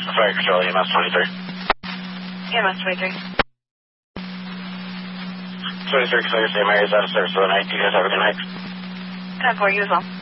Fire Control, EMS 23. EMS 23. 23, clear, same areas out of service for the night. You guys have a good night. 10-4, you as well.